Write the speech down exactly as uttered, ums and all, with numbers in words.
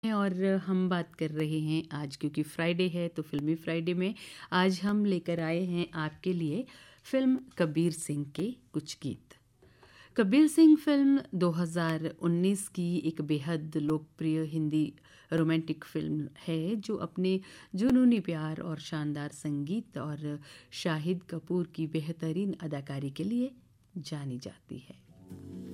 और हम बात कर रहे हैं आज, क्योंकि फ्राइडे है तो फिल्मी फ्राइडे में आज हम लेकर आए हैं आपके लिए फिल्म कबीर सिंह के कुछ गीत। कबीर सिंह फिल्म दो हज़ार उन्नीस की एक बेहद लोकप्रिय हिंदी रोमांटिक फिल्म है जो अपने जुनूनी प्यार और शानदार संगीत और शाहिद कपूर की बेहतरीन अदाकारी के लिए जानी जाती है।